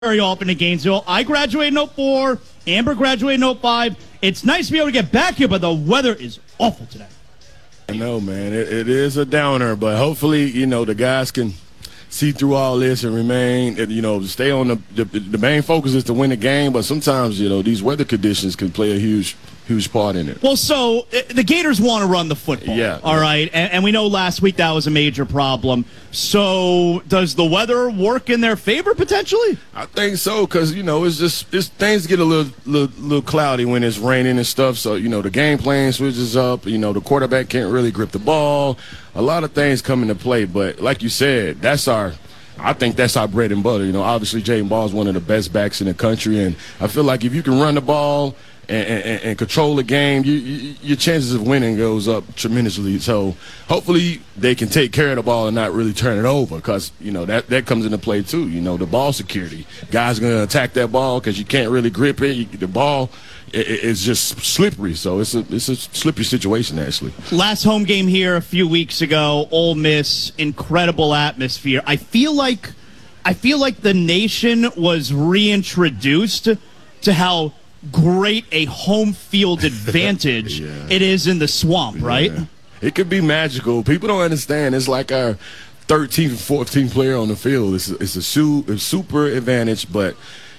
very often in Gainesville. I graduated in '04. Amber graduated in '05. It's nice to be able to get back here, but the weather is awful today. I know, man. It is a downer, but hopefully, the guys can see through all this and remain, stay on the main focus is to win the game, but sometimes, these weather conditions can play a huge part in it. Well, so the Gators want to run the football. Yeah. All right. And we know last week that was a major problem. So does the weather work in their favor potentially? I think so, because, it's things get a little cloudy when it's raining and stuff. So, the game plan switches up. The quarterback can't really grip the ball. A lot of things come into play. But like you said, I think that's our bread and butter. Obviously, Jaden Ball is one of the best backs in the country. And I feel like if you can run the ball and control the game, your chances of winning goes up tremendously. So hopefully they can take care of the ball and not really turn it over, because that comes into play too. The ball security, guys are going to attack that ball because you can't really grip it. The ball is just slippery, so it's a slippery situation actually. Last home game here a few weeks ago, Ole Miss, incredible atmosphere. I feel like the nation was reintroduced to how great a home field advantage Yeah. it is in the swamp, right? Yeah. It could be magical. People don't understand. It's like our 13th, 14th player on the field. It's a super advantage. But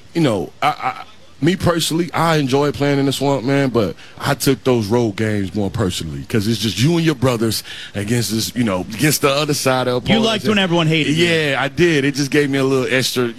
me personally, I enjoy playing in the swamp, man. But I took those road games more personally because it's just you and your brothers against this, against the other side of the You liked when everyone hated you. Yeah, I did. It just gave me a little extra,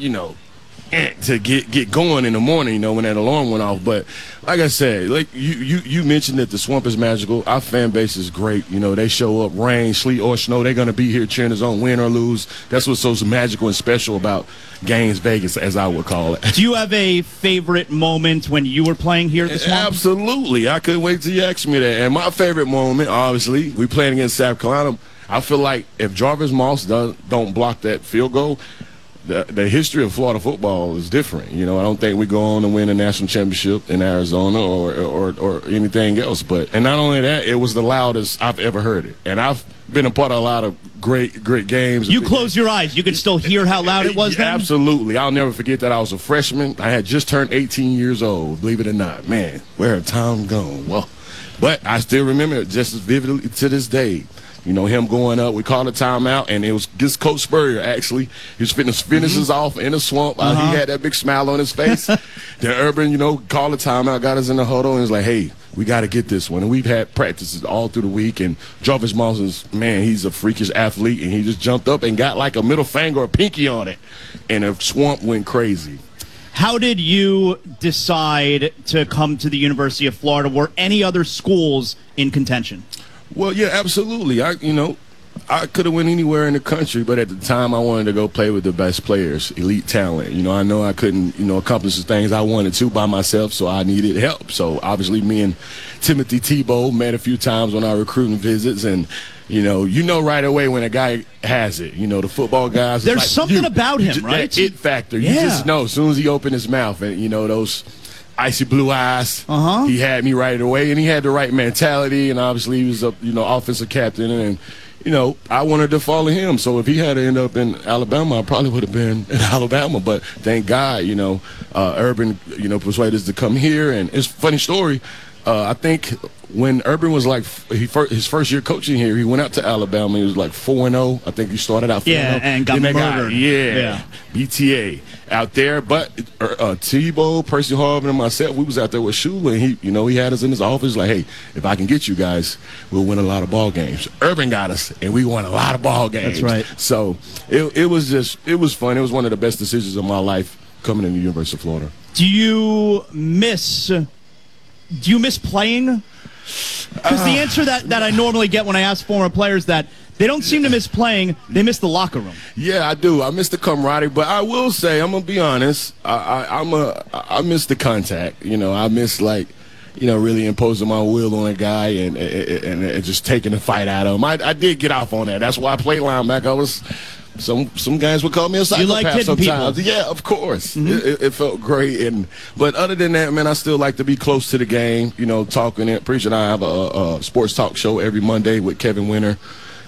to get going in the morning, when that alarm went off. But like I said, like you mentioned that the swamp is magical. Our fan base is great. They show up, rain, sleet, or snow. They're going to be here cheering us on, win or lose. That's what's so magical and special about Gaines Vegas, as I would call it. Do you have a favorite moment when you were playing here at the swamp? Absolutely. I couldn't wait till you asked me that. And my favorite moment, obviously, we playing against South Carolina. I feel like if Jarvis Moss don't block that field goal, the history of Florida football is different. I don't think we go on to win a national championship in Arizona or anything else. And not only that, it was the loudest I've ever heard it. And I've been a part of a lot of great games. You close your eyes, you can still hear how loud it was then? Absolutely. I'll never forget that I was a freshman. I had just turned 18 years old, believe it or not. Man, where had time gone? Well, but I still remember it just as vividly to this day. Him going up, we called a timeout, and it was just Coach Spurrier, actually. He was finish us off in the swamp. He had that big smile on his face. Then Urban, called a timeout, got us in the huddle, and was like, hey, we got to get this one. And we've had practices all through the week, and Jarvis Moss is, man, he's a freakish athlete, and he just jumped up and got like a middle finger or pinky on it, and the swamp went crazy. How did you decide to come to the University of Florida? Were any other schools in contention? Well, yeah, absolutely. I could have went anywhere in the country, but at the time I wanted to go play with the best players, elite talent. I know I couldn't, accomplish the things I wanted to by myself, so I needed help. So obviously me and Timothy Tebow met a few times on our recruiting visits, and right away when a guy has it. The football guys. There's something about him, right? That it factor. Yeah. You just know as soon as he opened his mouth, and those icy blue eyes. He had me right away, and he had the right mentality, and obviously he was a offensive captain, and I wanted to follow him. So if he had to end up in Alabama, I probably would have been in Alabama. But thank God, Urban, persuaded us to come here. And it's a funny story. I think when Urban was like his first year coaching here, he went out to Alabama. He was like 4-0. I think he started out 4-0. Yeah, and got murdered. BTA out there. But Tebow, Percy Harvin, and myself, we was out there with Shula, and he had us in his office like, hey, if I can get you guys, we'll win a lot of ball games. Urban got us, and we won a lot of ball games. That's right. So it was fun. It was one of the best decisions of my life coming to the University of Florida. Do you miss playing? Because the answer that I normally get when I ask former players that they don't seem to miss playing, they miss the locker room. Yeah, I do. I miss the camaraderie, but I will say, I'm gonna be honest. I miss the contact. I miss really imposing my will on a guy and just taking the fight out of him. I did get off on that. That's why I played linebacker. I was. Some guys would call me a psychopath sometimes. People. Yeah, of course. It felt great. But other than that, man, I still like to be close to the game, talking it. Preacher and I have a sports talk show every Monday with Kevin Winter.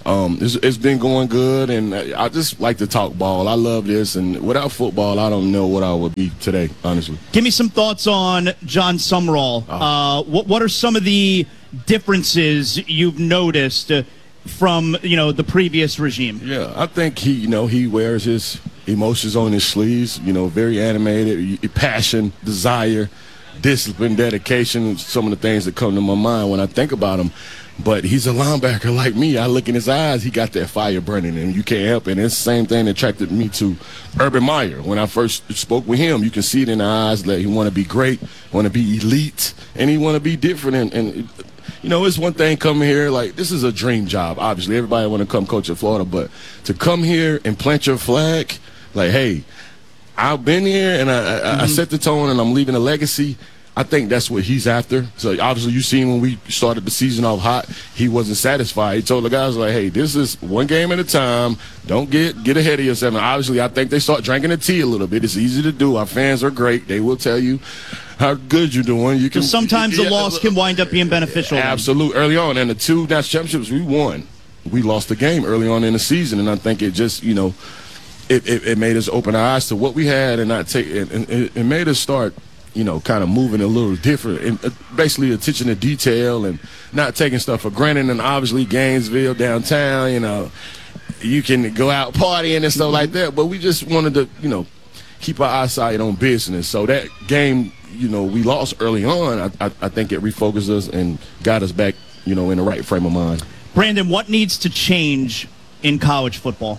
It's been going good, and I just like to talk ball. I love this, and without football, I don't know what I would be today, honestly. Give me some thoughts on John Sumrall. What are some of the differences you've noticed from the previous regime? Yeah, I think he wears his emotions on his sleeves. Very animated, passion, desire, discipline, dedication. Some of the things that come to my mind when I think about him. But he's a linebacker like me. I look in his eyes, he got that fire burning, and you can't help it. And it's the same thing that attracted me to Urban Meyer. When I first spoke with him, you can see it in the eyes that he want to be great, want to be elite, and he want to be different. And it's one thing coming here, like, this is a dream job. Obviously, everybody want to come coach at Florida, but to come here and plant your flag, like, hey, I've been here, and I set the tone, and I'm leaving a legacy. I think that's what he's after. So obviously you seen when we started the season off hot, he wasn't satisfied. He told the guys, like, hey, this is one game at a time. Don't get ahead of yourself. And obviously I think they start drinking the tea a little bit. It's easy to do. Our fans are great. They will tell you how good you're doing. You can sometimes the loss can wind up being beneficial. Absolutely. Early on, and the 2 national championships we won, we lost the game early on in the season, and I think it just, it made us open our eyes to what we had and not take it. And it made us start kind of moving a little different, and basically attention to detail and not taking stuff for granted. And obviously Gainesville, downtown, you can go out partying and stuff like that, but we just wanted to, keep our eyesight on business. So that game, we lost early on. I think it refocused us and got us back, in the right frame of mind. Brandon, what needs to change in college football?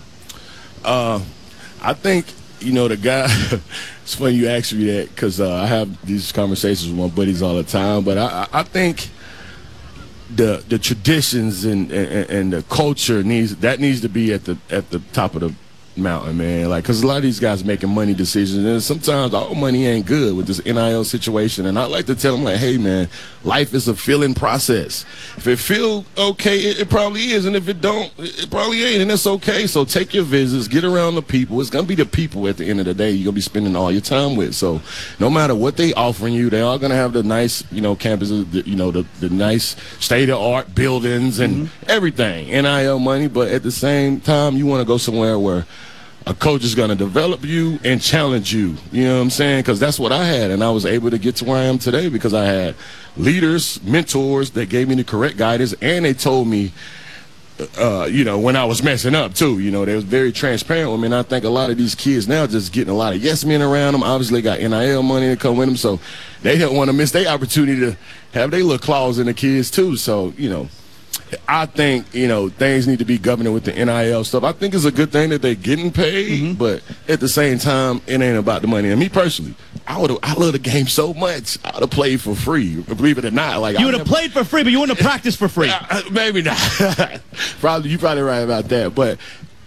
I think, the guy, it's funny you ask me that because I have these conversations with my buddies all the time, but I think the traditions and the culture needs to be at the top of the mountain, man. Like, because a lot of these guys making money decisions, and sometimes all money ain't good with this NIL situation. And I like to tell them, like, hey, man, life is a feeling process. If it feel okay, it probably is, and if it don't, it probably ain't, and it's okay. So take your visits, get around the people. It's gonna be the people at the end of the day you're gonna be spending all your time with. So no matter what they offering you, they are gonna have the nice, campuses, the nice state-of-art buildings and everything, NIL money. But at the same time, you want to go somewhere where a coach is going to develop you and challenge you. You know what I'm saying? Because that's what I had, and I was able to get to where I am today because I had leaders, mentors that gave me the correct guidance, and they told me, when I was messing up too. They was very transparent with me, and I think a lot of these kids now just getting a lot of yes men around them. Obviously, got NIL money to come with them, so they don't want to miss their opportunity to have their little claws in the kids too. So, I think, things need to be governed with the NIL stuff. I think it's a good thing that they're getting paid, but at the same time, it ain't about the money. And me personally, I love the game so much, I would have played for free, believe it or not. Like, you would have played for free, but you wouldn't have practiced for free. Maybe not. You're probably right about that. But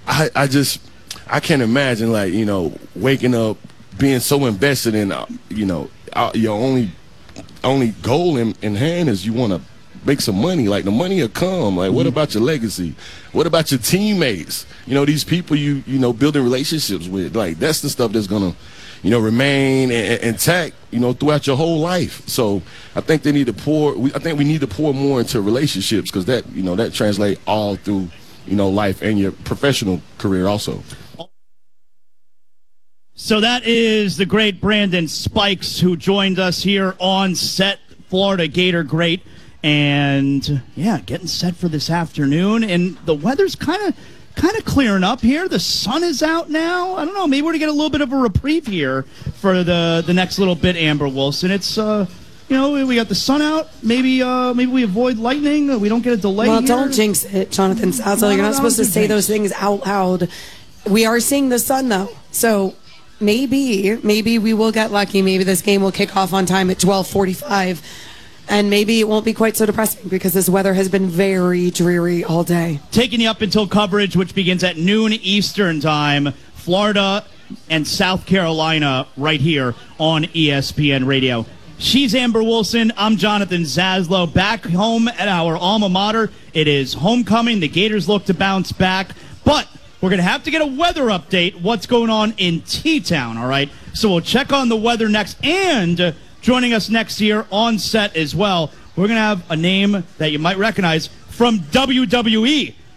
I can't imagine, like, waking up, being so invested in, your only goal in hand is you want to make some money. Like, the money will come. Like, what about your legacy? What about your teammates? These people you building relationships with. Like, that's the stuff that's gonna remain intact throughout your whole life. So I think they need to pour. I think we need to pour more into relationships, because that that translates all through life and your professional career also. So that is the great Brandon Spikes, who joined us here on set, Florida Gator great. And yeah, getting set for this afternoon, and the weather's kind of clearing up here. The sun is out now. I don't know, maybe we're gonna get a little bit of a reprieve here for the next little bit, Amber Wilson. It's we got the sun out. Maybe we avoid lightning. We don't get a delay. Well, here. Don't jinx it, Jonathan Sazzo. You're not supposed to say those things out loud. We are seeing the sun though, so maybe we will get lucky. Maybe this game will kick off on time at 12:45. And maybe it won't be quite so depressing, because this weather has been very dreary all day. Taking you up until coverage, which begins at noon Eastern time, Florida and South Carolina, right here on ESPN Radio. She's Amber Wilson. I'm Jonathan Zaslow, back home at our alma mater. It is homecoming. The Gators look to bounce back, but we're going to have to get a weather update, what's going on in T-Town, all right? So we'll check on the weather next, and joining us next year on set as well, we're going to have a name that you might recognize from WWE.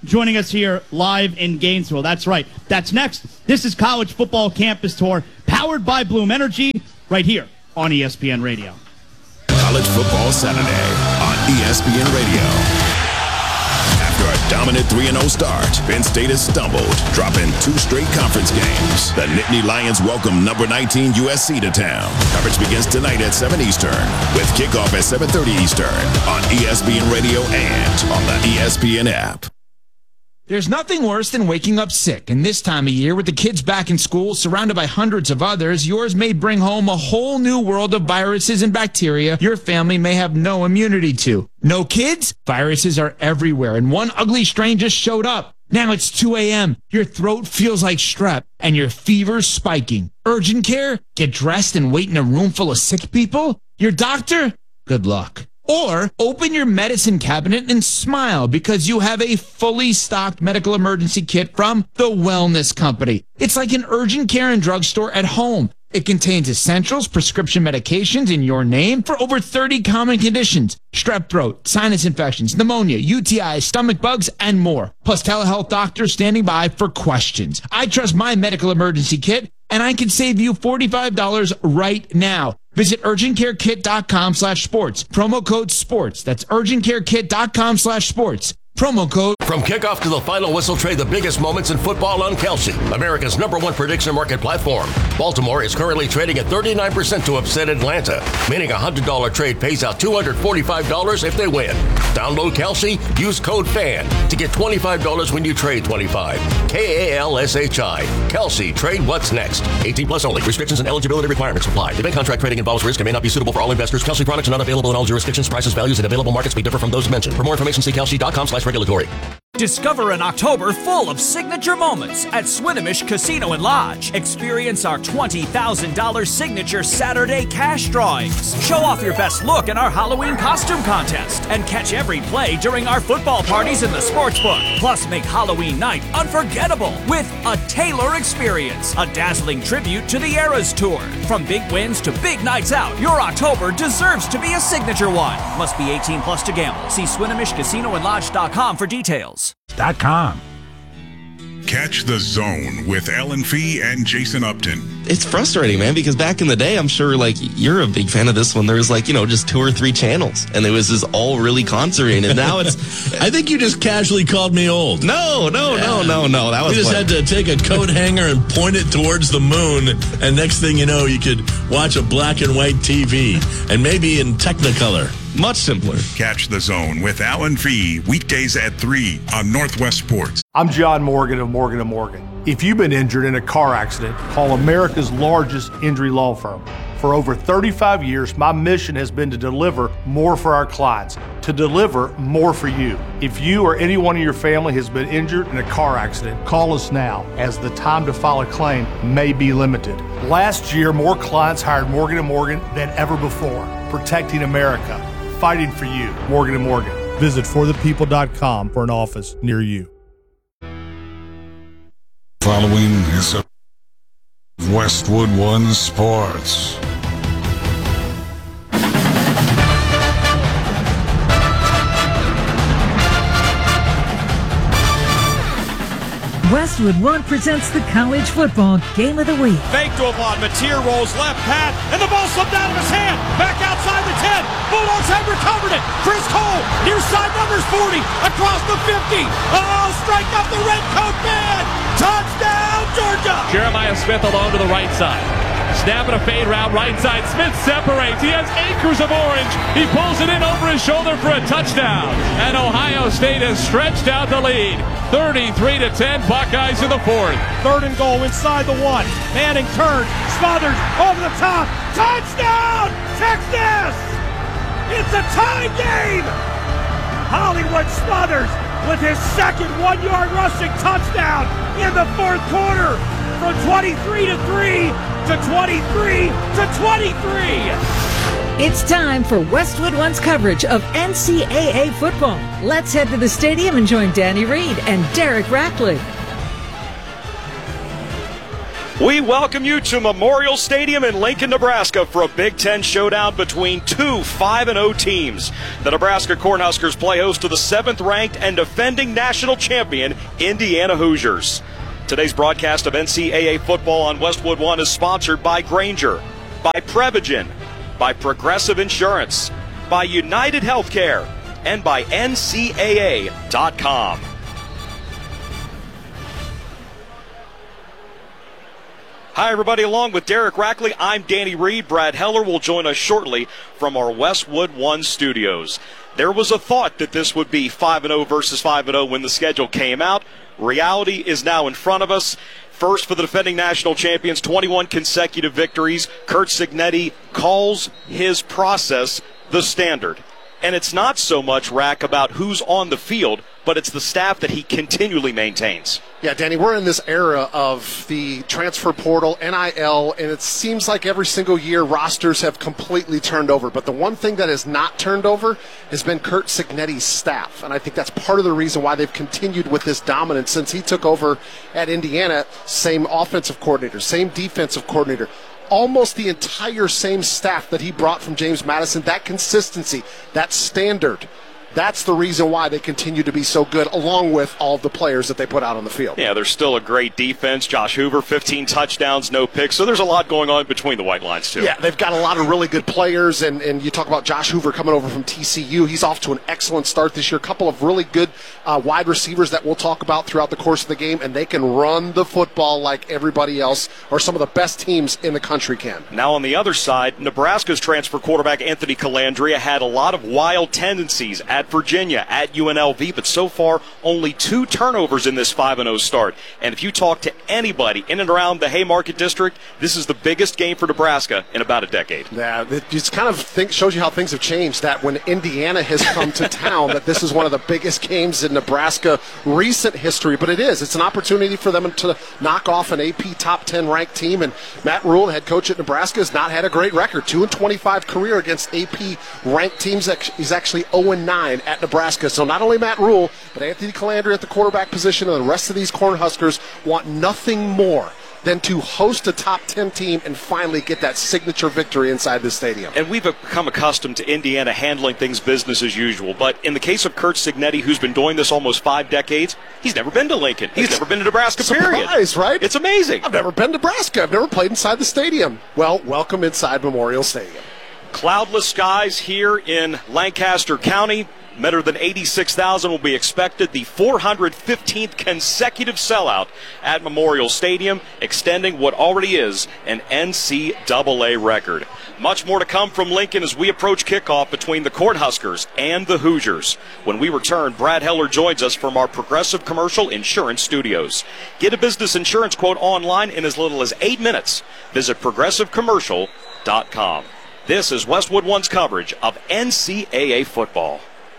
joining us here live in Gainesville. That's right. That's next. This is College Football Campus Tour, powered by Bloom Energy, right here on ESPN Radio. College Football Saturday on ESPN Radio. After a dominant 3-0 start, Penn State has stumbled, dropping 2 straight conference games. The Nittany Lions welcome number 19 USC to town. Coverage begins tonight at 7 Eastern, with kickoff at 7:30 Eastern on ESPN Radio and on the ESPN app. There's nothing worse than waking up sick, and this time of year, with the kids back in school, surrounded by hundreds of others, yours may bring home a whole new world of viruses and bacteria your family may have no immunity to. No kids? Viruses are everywhere, and one ugly strain just showed up. Now it's 2 a.m., your throat feels like strep, and your fever's spiking. Urgent care? Get dressed and wait in a room full of sick people? Your doctor? Good luck. Or open your medicine cabinet and smile because you have a fully stocked medical emergency kit from The Wellness Company. It's like an urgent care and drugstore at home. It contains essentials, prescription medications in your name for over 30 common conditions. Strep throat, sinus infections, pneumonia, UTIs, stomach bugs, and more. Plus telehealth doctors standing by for questions. I trust my medical emergency kit, and I can save you $45 right now. Visit urgentcarekit.com/sports. Promo code SPORTS. That's urgentcarekit.com/sports. Promo code. From kickoff to the final whistle, trade the biggest moments in football on Kelsey, America's #1 prediction market platform. Baltimore is currently trading at 39% to upset Atlanta, meaning a $100 trade pays out $245 if they win. Download Kelsey, use code FAN to get $25 when you trade 25. KALSHI. Kelsey, trade what's next. 18 plus only. Restrictions and eligibility requirements apply. Event contract trading involves risk and may not be suitable for all investors. Kelsey products are not available in all jurisdictions. Prices, values, and available markets may differ from those mentioned. For more information, see kelsey.com/regulatory. Discover an October full of signature moments at Swinomish Casino and Lodge. Experience our $20,000 signature Saturday cash drawings. Show off your best look in our Halloween costume contest and catch every play during our football parties in the sportsbook. Plus, make Halloween night unforgettable with a Taylor experience, a dazzling tribute to the Eras Tour. From big wins to big nights out, your October deserves to be a signature one. Must be 18 plus to gamble. See SwinomishCasinoandLodge.com for details. Catch the Zone with Ellen Fee and Jason Upton. It's frustrating, man, because back in the day, I'm sure, like, you're a big fan of this one. There was, like, just 2 or 3 channels, and it was just all really concentrated. And now it's... I think you just casually called me old. No. That was you just had to take a coat hanger and point it towards the moon, and next thing you know, you could watch a black and white TV, and maybe in Technicolor. Much simpler. Catch the Zone with Alan Fee weekdays at 3 on Northwest Sports. I'm John Morgan of Morgan & Morgan. If you've been injured in a car accident, call America's largest injury law firm. For over 35 years, my mission has been to deliver more for our clients, to deliver more for you. If you or anyone in your family has been injured in a car accident, call us now, as the time to file a claim may be limited. Last year, more clients hired Morgan & Morgan than ever before, protecting America, fighting for you. Morgan & Morgan. Visit forthepeople.com for an office near you. Following is Westwood One Sports. Westwood One presents the college football game of the week. Fake to Avon. Mateer rolls left, Pat, and the ball slipped out of his hand. Back outside the 10. Bulldogs have recovered it. Chris Cole, near side numbers 40, across the 50. Oh, strike up the red coat man. Touchdown, Georgia. Jeremiah Smith alone to the right side. Snapping a fade route, right side. Smith separates. He has acres of orange. He pulls it in over his shoulder for a touchdown. And Ohio State has stretched out the lead. 33-10, Buckeyes in the 4th. 3rd and goal inside the 1. Manning turns, smothers, over the top. Touchdown, Texas! It's a tie game! Hollywood Smothers with his second 1-yard rushing touchdown in the 4th quarter. From 23-3 to 23-23. It's time for Westwood One's coverage of NCAA football. Let's head to the stadium and join Danny Reed and Derek Rackley. We welcome you to Memorial Stadium in Lincoln, Nebraska for a Big Ten showdown between two 5-0 teams. The Nebraska Cornhuskers play host to the 7th-ranked and defending national champion Indiana Hoosiers. Today's broadcast of NCAA football on Westwood One is sponsored by Grainger, by Prevagen, by Progressive Insurance, by United Healthcare, and by NCAA.com. Hi, everybody. Along with Derek Rackley, I'm Danny Reed. Brad Heller will join us shortly from our Westwood One studios. There was a thought that this would be 5-0 versus 5-0 when the schedule came out. Reality is now in front of us. First for the defending national champions, 21 consecutive victories. Curt Cignetti calls his process the standard. And it's not so much, Rack, about who's on the field, but it's the staff that he continually maintains. Yeah, Danny, we're in this era of the transfer portal, NIL, and it seems like every single year rosters have completely turned over. But the one thing that has not turned over has been Curt Cignetti's staff. And I think that's part of the reason why they've continued with this dominance since he took over at Indiana. Same offensive coordinator, same defensive coordinator. Almost the entire same staff that he brought from James Madison. That consistency, that standard, that's the reason why they continue to be so good, along with all of the players that they put out on the field. Yeah, there's still a great defense. Josh Hoover, 15 touchdowns, no picks. So there's a lot going on between the white lines, too. Yeah, they've got a lot of really good players, and you talk about Josh Hoover coming over from TCU. He's off to an excellent start this year. A couple of really good wide receivers that we'll talk about throughout the course of the game, and they can run the football like everybody else, or some of the best teams in the country can. Now on the other side, Nebraska's transfer quarterback Anthony Calandria had a lot of wild tendencies at Virginia, at UNLV, but so far only 2 turnovers in this 5-0 start. And if you talk to anybody in and around the Haymarket District, this is the biggest game for Nebraska in about a decade. Yeah, it just kind of shows you how things have changed, that when Indiana has come to town, that this is one of the biggest games in Nebraska recent history. But it's an opportunity for them to knock off an AP top 10 ranked team. And Matt Rhule, the head coach at Nebraska, has not had a great record. 2-25 career against AP ranked teams. He's actually 0-9 at Nebraska. So not only Matt Rhule, but Anthony Calandria at the quarterback position, and the rest of these Cornhuskers want nothing more than to host a top 10 team and finally get that signature victory inside the stadium. And we've become accustomed to Indiana handling things business as usual. But in the case of Curt Cignetti, who's been doing this almost 5 decades, he's never been to Lincoln. He's never been to Nebraska, period. Surprise, right? It's amazing. I've never been to Nebraska. I've never played inside the stadium. Well, welcome inside Memorial Stadium. Cloudless skies here in Lancaster County. Better than 86,000 will be expected. The 415th consecutive sellout at Memorial Stadium, extending what already is an NCAA record. Much more to come from Lincoln as we approach kickoff between the Cornhuskers and the Hoosiers. When we return, Brad Heller joins us from our Progressive Commercial Insurance Studios. Get a business insurance quote online in as little as 8 minutes. Visit progressivecommercial.com. This is Westwood One's coverage of NCAA football.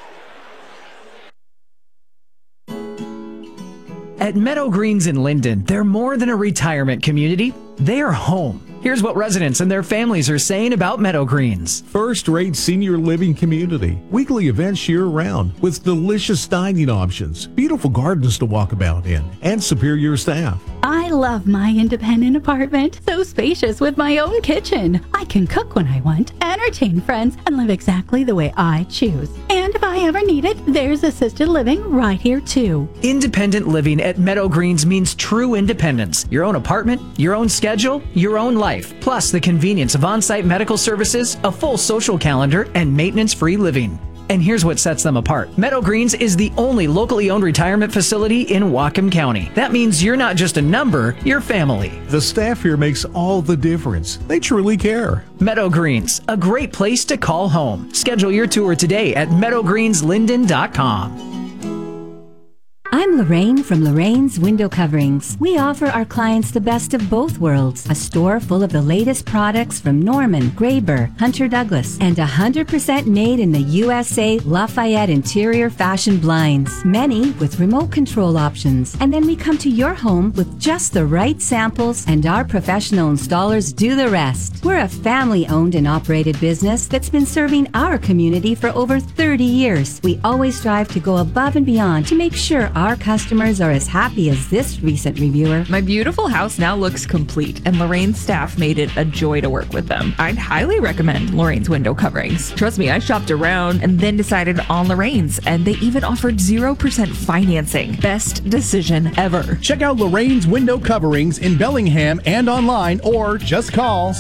At Meadow Greens in Linden, they're more than a retirement community. They are home. Here's what residents and their families are saying about Meadow Greens. First-rate senior living community. Weekly events year-round with delicious dining options, beautiful gardens to walk about in, and superior staff. I love my independent apartment. So spacious with my own kitchen. I can cook when I want, entertain friends, and live exactly the way I choose. And if I ever need it, there's assisted living right here too. Independent living at Meadow Greens means true independence. Your own apartment, your own schedule, your own life. Plus the convenience of on-site medical services, a full social calendar, and maintenance-free living. And here's what sets them apart. Meadow Greens is the only locally owned retirement facility in Whatcom County. That means you're not just a number, you're family. The staff here makes all the difference. They truly care. Meadow Greens, a great place to call home. Schedule your tour today at meadowgreenslinden.com. I'm Lorraine from Lorraine's Window Coverings. We offer our clients the best of both worlds. A store full of the latest products from Norman, Graber, Hunter Douglas, and 100% made in the USA Lafayette interior fashion blinds. Many with remote control options. And then we come to your home with just the right samples, and our professional installers do the rest. We're a family-owned and operated business that's been serving our community for over 30 years. We always strive to go above and beyond to make sure our customers are as happy as this recent reviewer. My beautiful house now looks complete, and Lorraine's staff made it a joy to work with them. I'd highly recommend Lorraine's window coverings. Trust me, I shopped around and then decided on Lorraine's, and they even offered 0% financing. Best decision ever. Check out Lorraine's window coverings in Bellingham and online, or just call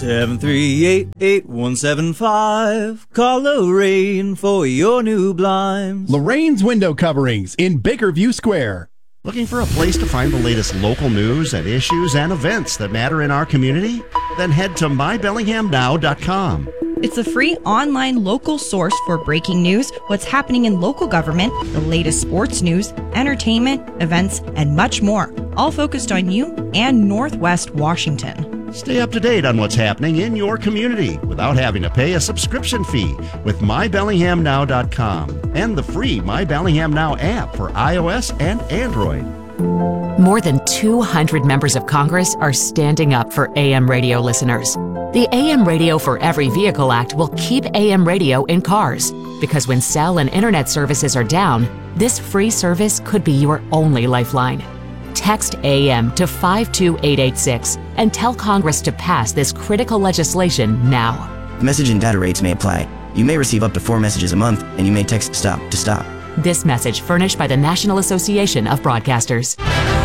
738-8175. Call Lorraine for your new blinds. Lorraine's window coverings in Bakerview Square. Looking for a place to find the latest local news and issues and events that matter in our community? Then head to mybellinghamnow.com. It's a free online local source for breaking news, what's happening in local government, the latest sports news, entertainment, events, and much more, all focused on you and Northwest Washington. Stay up to date on what's happening in your community without having to pay a subscription fee with mybellinghamnow.com and the free My Bellingham Now app for iOS and Android. More than 200 members of Congress are standing up for AM radio listeners. The AM Radio for Every Vehicle Act will keep AM radio in cars, because when cell and internet services are down, this free service could be your only lifeline. Text AM to 52886 and tell Congress to pass this critical legislation now. Message and data rates may apply. You may receive up to 4 messages a month, and you may text STOP to stop. This message furnished by the National Association of Broadcasters.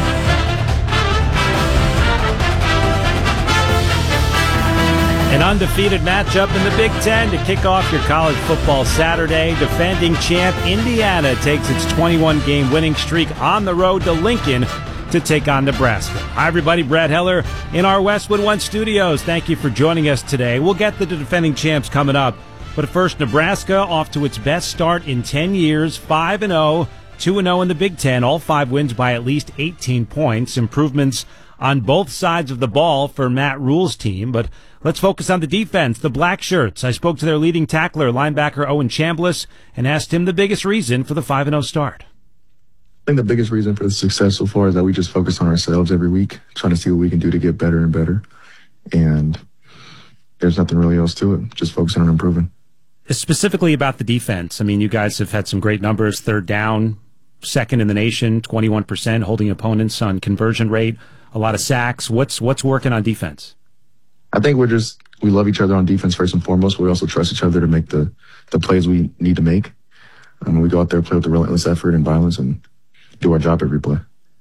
An undefeated matchup in the Big Ten to kick off your college football Saturday. Defending champ Indiana takes its 21-game winning streak on the road to Lincoln to take on Nebraska. Hi, everybody. Brad Heller in our Westwood One studios. Thank you for joining us today. We'll get to the defending champs coming up. But first, Nebraska off to its best start in 10 years, 5-0, 2-0 in the Big Ten, all 5 wins by at least 18 points. Improvements on both sides of the ball for Matt Rule's team. But let's focus on the defense, the Black Shirts. I spoke to their leading tackler, linebacker Owen Chambliss, and asked him the biggest reason for the 5-0 start. I think the biggest reason for the success so far is that we just focus on ourselves every week, trying to see what we can do to get better and better. And there's nothing really else to it, just focusing on improving. Specifically about the defense, I mean, you guys have had some great numbers. Third down, second in the nation, 21%, holding opponents on conversion rate, a lot of sacks. What's working on defense? I think we love each other on defense first and foremost, but we also trust each other to make the plays we need to make. We go out there, play with the relentless effort and violence, and do our job every play.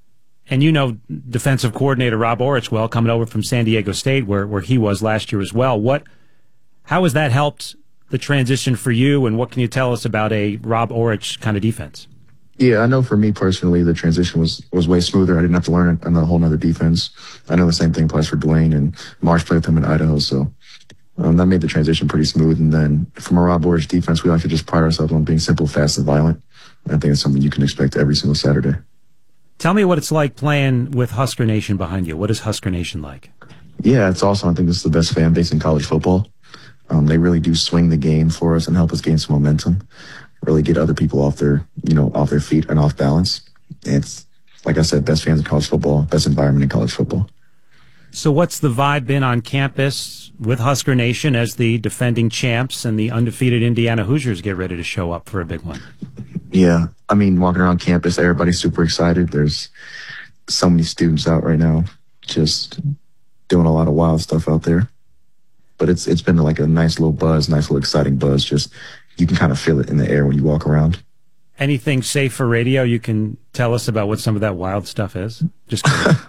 And you know defensive coordinator Rob Orich well, coming over from San Diego State, where he was last year as well. How has that helped the transition for you, and what can you tell us about a Rob Orich kind of defense? Yeah, I know for me personally, the transition was way smoother. I didn't have to learn a whole nother defense. I know the same thing applies for Dwayne, and Marsh played with him in Idaho, so that made the transition pretty smooth. And then from a Rob Orich defense, we like to just pride ourselves on being simple, fast, and violent. I think it's something you can expect every single Saturday. Tell me what it's like playing with Husker Nation behind you. What is Husker Nation like? Yeah, it's awesome. I think this is the best fan base in college football. They really do swing the game for us and help us gain some momentum, really get other people off their feet and off balance. It's, like I said, best fans in college football, best environment in college football. So what's the vibe been on campus with Husker Nation as the defending champs and the undefeated Indiana Hoosiers get ready to show up for a big one? Yeah, I mean, walking around campus, everybody's super excited. There's so many students out right now just doing a lot of wild stuff out there. But it's been like a nice little buzz, nice little exciting buzz. Just you can kind of feel it in the air when you walk around. Anything safe for radio you can tell us about what some of that wild stuff is? Just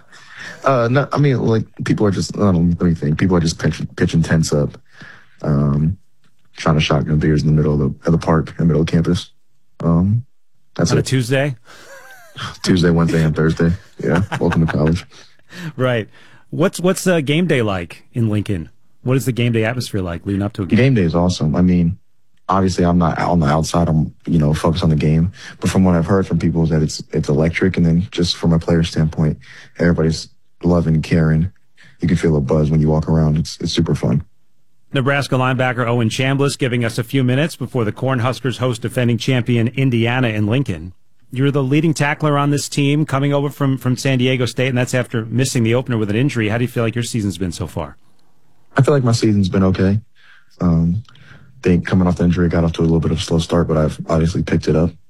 no, I mean, like people are just, let me think. People are just pitching tents up, trying to shotgun beers in the middle of the park, in the middle of campus. That's on it. A Tuesday? Tuesday, Wednesday, and Thursday. Yeah, welcome to college. Right. What's game day like in Lincoln? What is the game day atmosphere like leading up to a game? Game day is awesome. I mean, obviously I'm not on the outside. I'm, focused on the game. But from what I've heard from people is that it's electric. And then just from a player standpoint, everybody's loving and caring. You can feel a buzz when you walk around. It's super fun. Nebraska linebacker Owen Chambliss giving us a few minutes before the Cornhuskers host defending champion Indiana in Lincoln. You're the leading tackler on this team coming over from San Diego State, and that's after missing the opener with an injury. How do you feel like your season's been so far? I feel like my season's been okay. I think coming off the injury, got off to a little bit of a slow start, but I've obviously picked it up.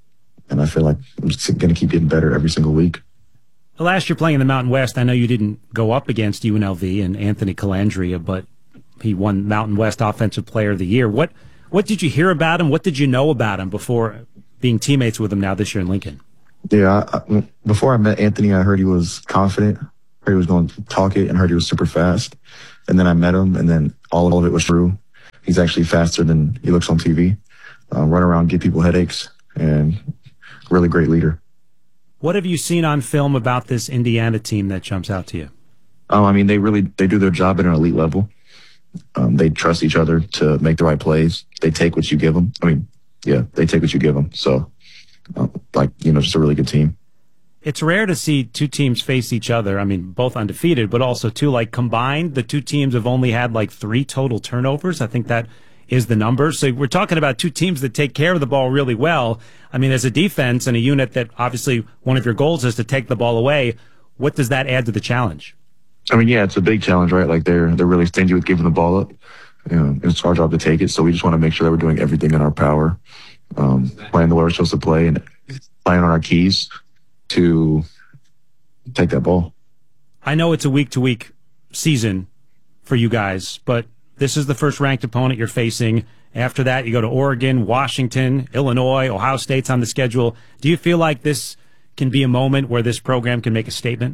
And I feel like I'm just going to keep getting better every single week. Last year playing in the Mountain West, I know you didn't go up against UNLV and Anthony Calandria, but he won Mountain West Offensive Player of the Year. What did you hear about him? What did you know about him before being teammates with him now this year in Lincoln? Yeah, before I met Anthony, I heard he was confident, heard he was going to talk it, and heard he was super fast. And then I met him, and then all of it was true. He's actually faster than he looks on TV. Run around, give people headaches, and really great leader. What have you seen on film about this Indiana team that jumps out to you? I mean, they do their job at an elite level. They trust each other to make the right plays. They take what you give them. They take what you give them. So, just a really good team. It's rare to see two teams face each other. I mean, both undefeated, but also combined, the two teams have only had 3 total turnovers. I think that is the number. So we're talking about two teams that take care of the ball really well. I mean, as a defense and a unit that obviously one of your goals is to take the ball away, what does that add to the challenge? I mean, yeah, it's a big challenge, right? Like they're really stingy with giving the ball up. It's our job to take it. So we just want to make sure that we're doing everything in our power, playing the way we're supposed to play and playing on our keys to take that ball. I know it's a week-to-week season for you guys, but this is the first ranked opponent you're facing. After that, you go to Oregon, Washington, Illinois, Ohio State's on the schedule. Do you feel like this can be a moment where this program can make a statement?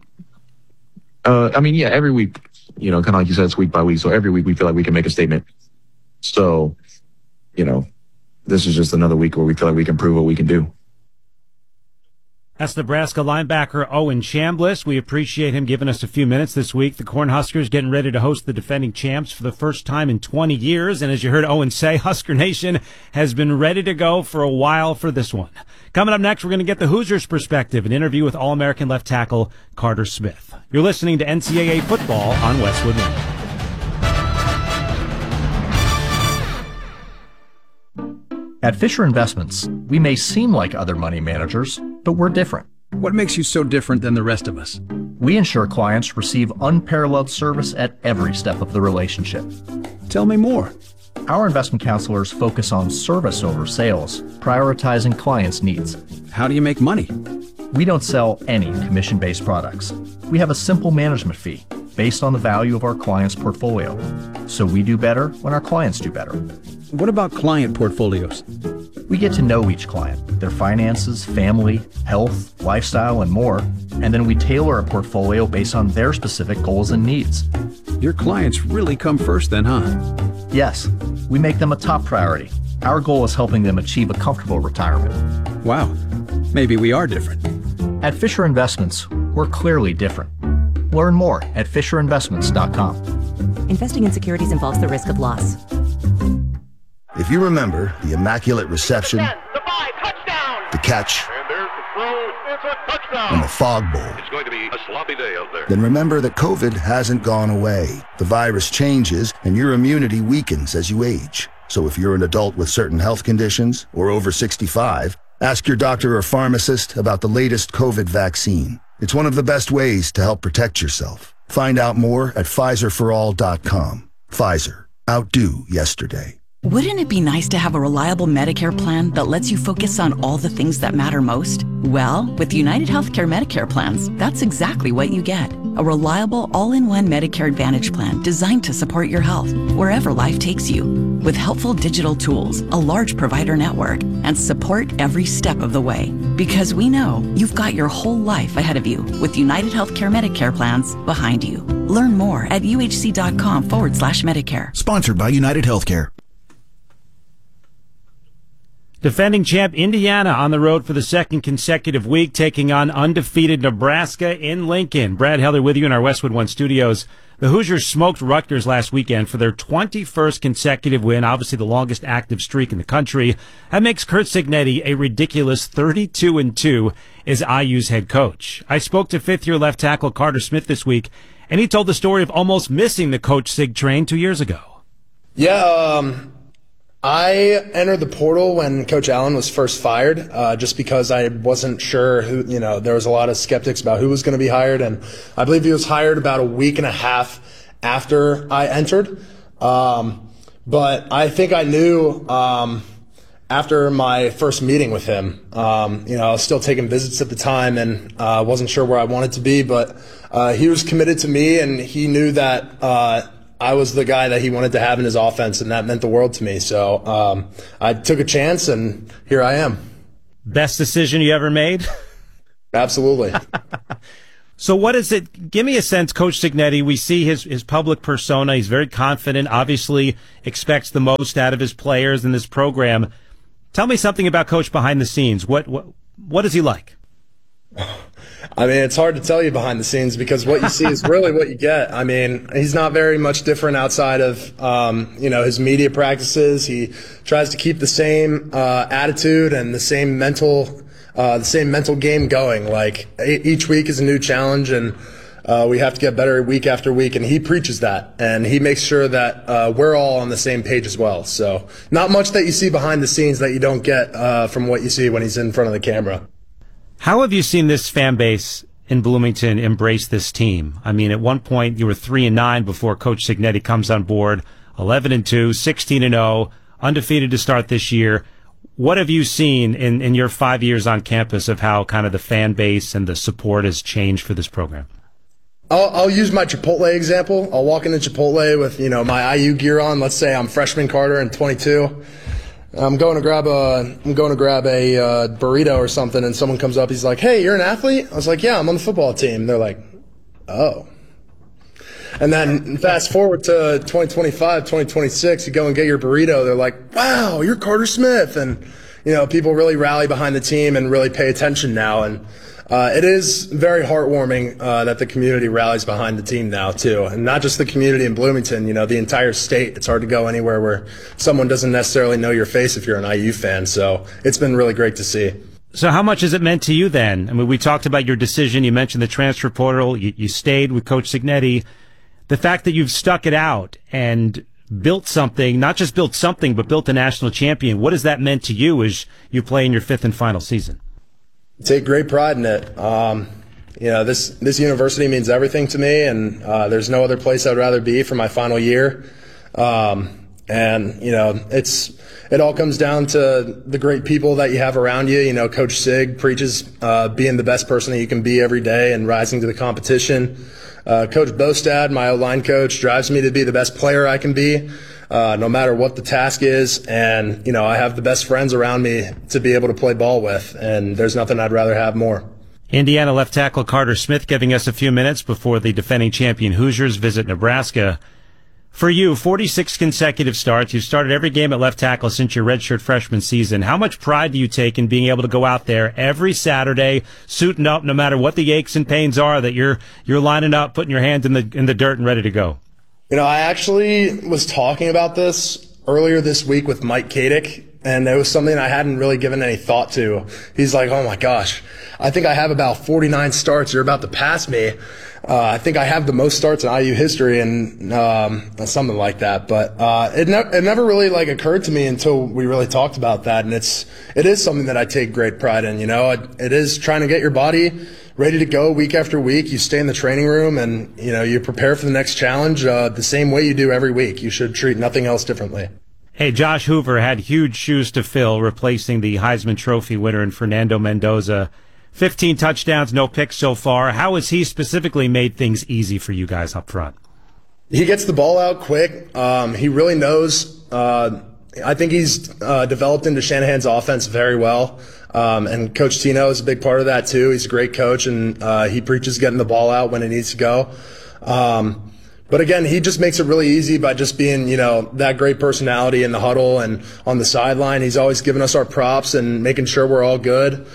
Every week, kind of like you said, it's week by week. So every week we feel like we can make a statement. So, this is just another week where we feel like we can prove what we can do. That's Nebraska linebacker Owen Chambliss. We appreciate him giving us a few minutes this week. The Cornhuskers getting ready to host the defending champs for the first time in 20 years. And as you heard Owen say, Husker Nation has been ready to go for a while for this one. Coming up next, we're going to get the Hoosiers' perspective, an interview with All-American left tackle Carter Smith. You're listening to NCAA Football on Westwood One. At Fisher Investments, we may seem like other money managers, but we're different. What makes you so different than the rest of us? We ensure clients receive unparalleled service at every step of the relationship. Tell me more. Our investment counselors focus on service over sales, prioritizing clients' needs. How do you make money? We don't sell any commission-based products. We have a simple management fee based on the value of our client's portfolio. So we do better when our clients do better. What about client portfolios? We get to know each client, their finances, family, health, lifestyle, and more, and then we tailor a portfolio based on their specific goals and needs. Your clients really come first then, huh? Yes, we make them a top priority. Our goal is helping them achieve a comfortable retirement. Wow, maybe we are different. At Fisher Investments, we're clearly different. Learn more at FisherInvestments.com. Investing in securities involves the risk of loss. If you remember the Immaculate Reception, the catch, and the Fog Bowl, it's going to be a sloppy day out there. Then remember that COVID hasn't gone away. The virus changes and your immunity weakens as you age. So if you're an adult with certain health conditions or over 65, ask your doctor or pharmacist about the latest COVID vaccine. It's one of the best ways to help protect yourself. Find out more at PfizerForAll.com. Pfizer. Outdo yesterday. Wouldn't it be nice to have a reliable Medicare plan that lets you focus on all the things that matter most? Well, with United Healthcare Medicare plans, that's exactly what you get. A reliable all-in-one Medicare Advantage plan designed to support your health wherever life takes you. With helpful digital tools, a large provider network, and support every step of the way. Because we know you've got your whole life ahead of you with United Healthcare Medicare plans behind you. Learn more at uhc.com/Medicare. Sponsored by United Healthcare. Defending champ Indiana on the road for the second consecutive week, taking on undefeated Nebraska in Lincoln. Brad Heller with you in our Westwood One studios. The Hoosiers smoked Rutgers last weekend for their 21st consecutive win, obviously the longest active streak in the country. That makes Curt Cignetti a ridiculous 32-2 as IU's head coach. I spoke to fifth-year left tackle Carter Smith this week, and he told the story of almost missing the Coach Sig train 2 years ago. Yeah, I entered the portal when Coach Allen was first fired, just because I wasn't sure who, there was a lot of skeptics about who was going to be hired. And I believe he was hired about a week and a half after I entered. But I think I knew, after my first meeting with him, I was still taking visits at the time and wasn't sure where I wanted to be, but he was committed to me, and he knew that I was the guy that he wanted to have in his offense, and that meant the world to me. So I took a chance, and here I am. Best decision you ever made? Absolutely. So what is it? Give me a sense, Coach Cignetti. We see his public persona. He's very confident, obviously expects the most out of his players in this program. Tell me something about Coach behind the scenes. What is he like? I mean, it's hard to tell you behind the scenes because what you see is really what you get. I mean, he's not very much different outside of, his media practices. He tries to keep the same attitude and the same mental game going. Like each week is a new challenge, and we have to get better week after week, and he preaches that, and he makes sure that we're all on the same page as well. So not much that you see behind the scenes that you don't get from what you see when he's in front of the camera. How have you seen this fan base in Bloomington embrace this team? I mean, at one point you were 3-9 before Coach Cignetti comes on board, 11-2, 16-0, undefeated to start this year. What have you seen in your 5 years on campus of how kind of the fan base and the support has changed for this program? I'll use my Chipotle example. I'll walk into Chipotle with, my IU gear on. Let's say I'm freshman Carter and 22. I'm going to grab a burrito or something, and someone comes up. He's like, "Hey, you're an athlete?" I was like, "Yeah, I'm on the football team." They're like, "Oh." And then fast forward to 2025, 2026, you go and get your burrito. They're like, "Wow, you're Carter Smith." And, people really rally behind the team and really pay attention now. And it is very heartwarming that the community rallies behind the team now, too. And not just the community in Bloomington, the entire state. It's hard to go anywhere where someone doesn't necessarily know your face if you're an IU fan. So it's been really great to see. So how much has it meant to you then? I mean, we talked about your decision. You mentioned the transfer portal. You stayed with Coach Cignetti. The fact that you've stuck it out and built something, not just built something, but built a national champion. What has that meant to you as you play in your 5th and final season? Take great pride in it. This university means everything to me, and there's no other place I'd rather be for my final year. It all comes down to the great people that you have around you. Coach Sig preaches being the best person that you can be every day and rising to the competition. Coach Bostad, my O-line coach, drives me to be the best player I can be, no matter what the task is. And, I have the best friends around me to be able to play ball with, and there's nothing I'd rather have more. Indiana left tackle Carter Smith giving us a few minutes before the defending champion Hoosiers visit Nebraska. For you, 46 consecutive starts. You've started every game at left tackle since your redshirt freshman season. How much pride do you take in being able to go out there every Saturday, suiting up no matter what the aches and pains are, that you're lining up, putting your hands in the dirt and ready to go? I actually was talking about this earlier this week with Mike Kadick, and it was something I hadn't really given any thought to. He's like, "Oh my gosh, I think I have about 49 starts. You're about to pass me. I think I have the most starts in IU history," and something like that. But it never really occurred to me until we really talked about that. And it is something that I take great pride in. It is trying to get your body ready to go week after week. You stay in the training room and you prepare for the next challenge the same way you do every week. You should treat nothing else differently. Hey, Josh Hoover had huge shoes to fill, replacing the Heisman Trophy winner in Fernando Mendoza. 15 touchdowns, no picks so far. How has he specifically made things easy for you guys up front? He gets the ball out quick. He really knows. I think he's developed into Shanahan's offense very well. And Coach Tino is a big part of that too. He's a great coach, and he preaches getting the ball out when it needs to go. But again, he just makes it really easy by just being, that great personality in the huddle and on the sideline. He's always giving us our props and making sure we're all good.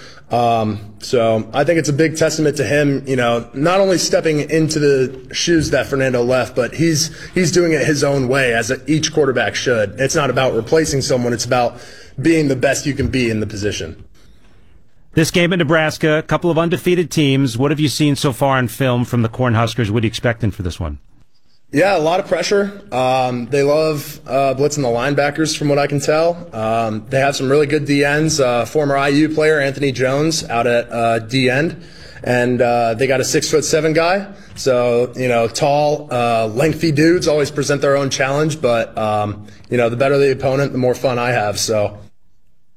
So I think it's a big testament to him, not only stepping into the shoes that Fernando left, but he's doing it his own way, as each quarterback should. It's not about replacing someone. It's about being the best you can be in the position. This game at Nebraska, a couple of undefeated teams. What have you seen so far in film from the Cornhuskers? What are you expecting for this one? Yeah, a lot of pressure. They love blitzing the linebackers, from what I can tell. They have some really good D-ends. Former IU player Anthony Jones out at D-end. And they got a 6'7" guy. So, tall, lengthy dudes always present their own challenge. But, the better the opponent, the more fun I have. So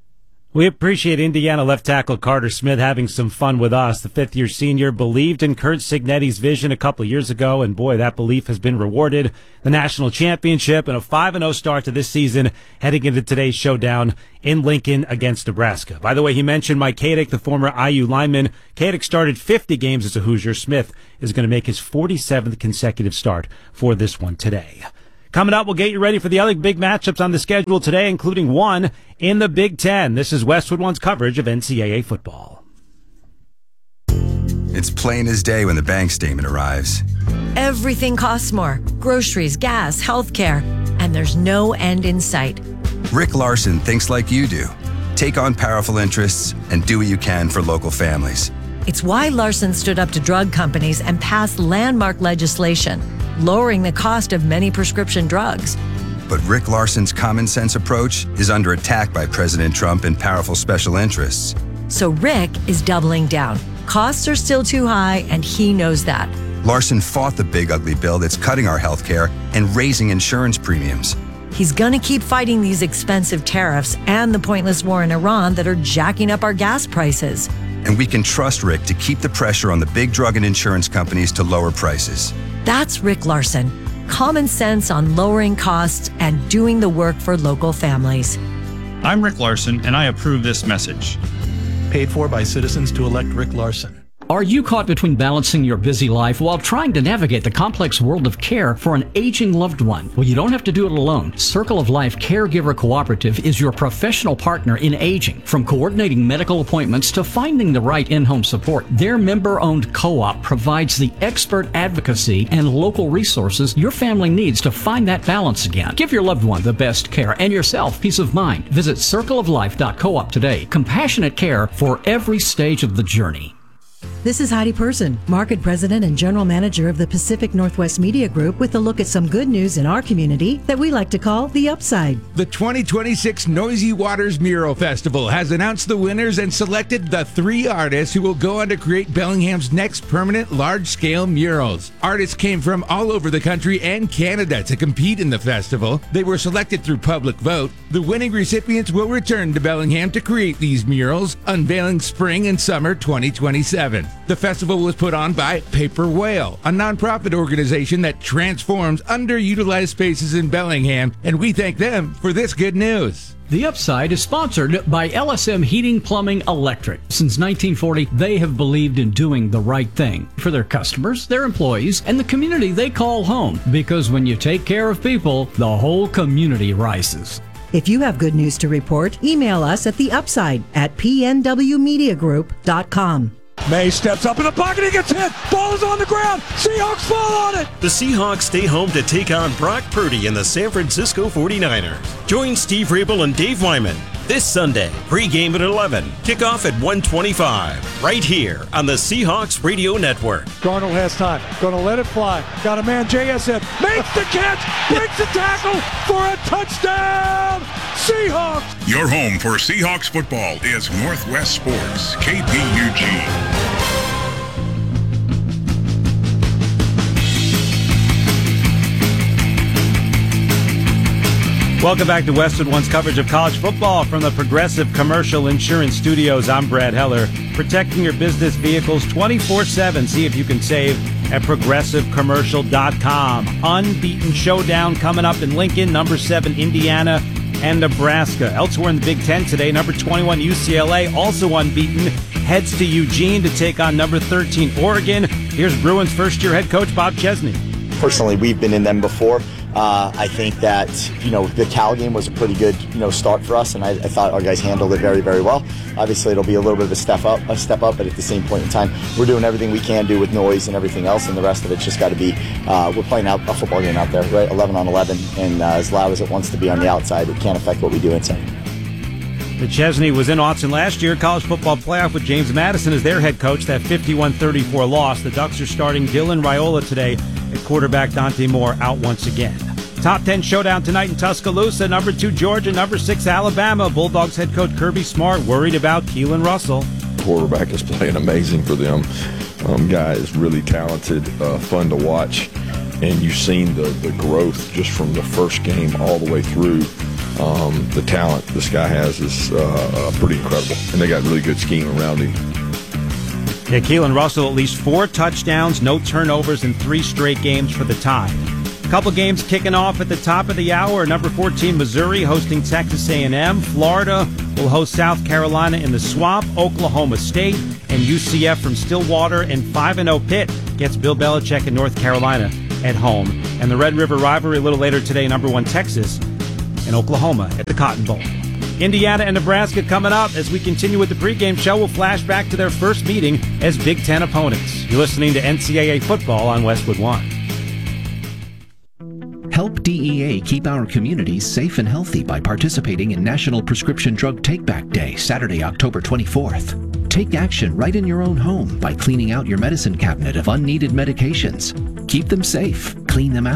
We appreciate Indiana left tackle Carter Smith having some fun with us. The fifth-year senior believed in Curt Cignetti's vision a couple years ago, and boy, that belief has been rewarded. The national championship and a 5-0 start to this season heading into today's showdown in Lincoln against Nebraska. By the way, he mentioned Mike Kadick, the former IU lineman. Kadick started 50 games as a Hoosier. Smith is going to make his 47th consecutive start for this one today. Coming up, we'll get you ready for the other big matchups on the schedule today, including one in the Big Ten. This is Westwood One's coverage of NCAA football. It's plain as day when the bank statement arrives. Everything costs more. Groceries, gas, healthcare, and there's no end in sight. Rick Larson thinks like you do. Take on powerful interests and do what you can for local families. It's why Larson stood up to drug companies and passed landmark legislation, lowering the cost of many prescription drugs. But Rick Larson's common sense approach is under attack by President Trump and powerful special interests. So Rick is doubling down. Costs are still too high, and he knows that. Larson fought the big ugly bill that's cutting our health care and raising insurance premiums. He's gonna keep fighting these expensive tariffs and the pointless war in Iran that are jacking up our gas prices. And we can trust Rick to keep the pressure on the big drug and insurance companies to lower prices. That's Rick Larson. Common sense on lowering costs and doing the work for local families. I'm Rick Larson, and I approve this message. Paid for by citizens to elect Rick Larson. Are you caught between balancing your busy life while trying to navigate the complex world of care for an aging loved one? Well, you don't have to do it alone. Circle of Life Caregiver Cooperative is your professional partner in aging. From coordinating medical appointments to finding the right in-home support, their member-owned co-op provides the expert advocacy and local resources your family needs to find that balance again. Give your loved one the best care and yourself peace of mind. Visit circleoflife.coop today. Compassionate care for every stage of the journey. This is Heidi Person, Market President and General Manager of the Pacific Northwest Media Group, with a look at some good news in our community that we like to call the upside. The 2026 Noisy Waters Mural Festival has announced the winners and selected the 3 artists who will go on to create Bellingham's next permanent large-scale murals. Artists came from all over the country and Canada to compete in the festival. They were selected through public vote. The winning recipients will return to Bellingham to create these murals, unveiling spring and summer 2027. The festival was put on by Paper Whale, a nonprofit organization that transforms underutilized spaces in Bellingham, and we thank them for this good news. The Upside is sponsored by LSM Heating, Plumbing, Electric. Since 1940, they have believed in doing the right thing for their customers, their employees, and the community they call home. Because when you take care of people, the whole community rises. If you have good news to report, email us at theupside@pnwmediagroup.com. May steps up in the pocket, he gets hit, ball is on the ground, Seahawks fall on it! The Seahawks stay home to take on Brock Purdy and the San Francisco 49ers. Join Steve Rabel and Dave Wyman this Sunday, pregame at 11, kickoff at 1:25, right here on the Seahawks Radio Network. Darnold has time, gonna let it fly, got a man, JSN, makes the catch, breaks the tackle for a touchdown! Seahawks! Your home for Seahawks football is Northwest Sports, KPUG. Welcome back to Westwood One's coverage of college football from the Progressive Commercial Insurance Studios. I'm Brad Heller, protecting your business vehicles 24/7. See if you can save at progressivecommercial.com. Unbeaten showdown coming up in Lincoln, number 7 Indiana and Nebraska. Elsewhere in the Big Ten today, number 21 UCLA, also unbeaten, heads to Eugene to take on number 13 Oregon. Here's Bruins first-year head coach Bob Chesney. Personally, we've been in them before. I think that, the Cal game was a pretty good, start for us, and I thought our guys handled it very, very well. Obviously, it'll be a little bit of a step up, but at the same point in time, we're doing everything we can do with noise and everything else, and the rest of it's just got to be, we're playing out a football game out there, right? 11 on 11, and as loud as it wants to be on the outside, it can't affect what we do inside. The Chesney was in Austin last year, college football playoff with James Madison as their head coach, that 51-34 loss. The Ducks are starting Dylan Raiola today at quarterback. Dante Moore out once again. Top 10 showdown tonight in Tuscaloosa. Number 2 Georgia, number 6 Alabama. Bulldogs head coach Kirby Smart worried about Keelan Russell. Quarterback is playing amazing for them. Guy is really talented, fun to watch, and you've seen the growth just from the first game all the way through. the talent this guy has is pretty incredible, and they got really good scheme around him. Yeah, Keelan Russell, at least 4 touchdowns, no turnovers in 3 straight games for the Tide. A couple games kicking off at the top of the hour. Number 14, Missouri, hosting Texas A&M. Florida will host South Carolina in the Swamp. Oklahoma State and UCF from Stillwater. And 5-0 Pitt gets Bill Belichick in North Carolina at home. And the Red River rivalry a little later today, number 1 Texas and Oklahoma at the Cotton Bowl. Indiana and Nebraska coming up. As we continue with the pregame show, we'll flash back to their first meeting as Big Ten opponents. You're listening to NCAA Football on Westwood One. Help DEA keep our communities safe and healthy by participating in National Prescription Drug Take-Back Day, Saturday, October 24th. Take action right in your own home by cleaning out your medicine cabinet of unneeded medications. Keep them safe, clean them out.